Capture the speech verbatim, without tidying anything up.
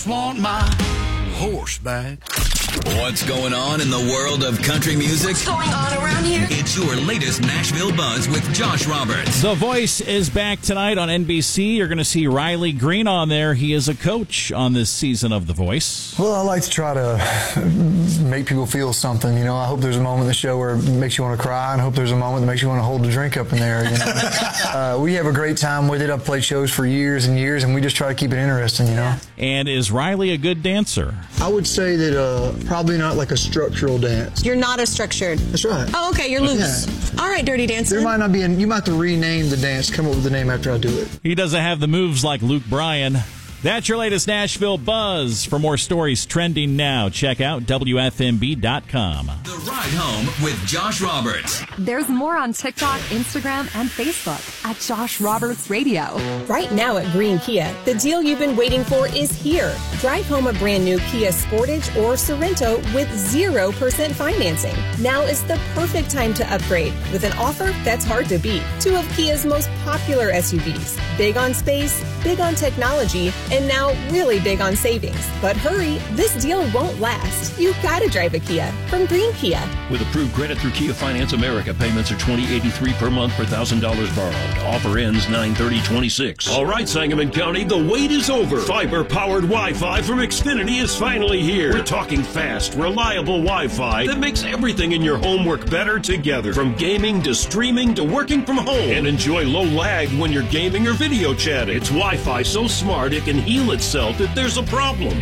just want my horse back. What's going on in the world of country music? What's going on around here? It's your latest Nashville Buzz with Josh Roberts. The Voice is back tonight on N B C. You're going to see Riley Green on there. He is a coach on this season of The Voice. Well, I like to try to make people feel something. You know, I hope there's a moment in the show where it makes you want to cry, and I hope there's a moment that makes you want to hold a drink up in there. You know? uh, we have a great time with it. I've played shows for years and years, and we just try to keep it interesting, you know. And is Riley a good dancer? I would say that uh, probably not like a structural dance. You're not a structured. That's right. Oh, okay, you're loose. Yeah. All right, Dirty Dancing. There might not be, a, you might have to rename the dance, come up with the name after I do it. He doesn't have the moves like Luke Bryan. That's your latest Nashville Buzz. For more stories trending now, check out W F M B dot com. The Ride Home with Josh Roberts. There's more on TikTok, Instagram, and Facebook at Josh Roberts Radio. Right now at Green Kia, the deal you've been waiting for is here. Drive home a brand new Kia Sportage or Sorento with zero percent financing. Now is the perfect time to upgrade with an offer that's hard to beat. Two of Kia's most popular S U Vs. Big on space, big on technology, and now really big on savings. But hurry, this deal won't last. You gotta drive a Kia from Green Kia. With approved credit through Kia Finance America, payments are twenty eighty-three per month per one thousand dollars borrowed. Offer ends nine thirty twenty-six. All right, Sangamon County, the wait is over. Fiber-powered Wi-Fi from Xfinity is finally here. We're talking fast, reliable Wi-Fi that makes everything in your home work better together. From gaming to streaming to working from home. And enjoy low lag when you're gaming or video chatting. It's Wi-Fi so smart it can heal itself if there's a problem.